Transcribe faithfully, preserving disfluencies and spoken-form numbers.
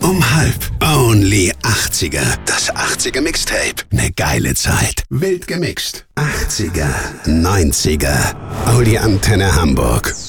um halb. Only achtziger. Das achtziger Mixtape. Ne geile Zeit. Wild gemixt. achtziger, neunziger. Audi Antenne Hamburg.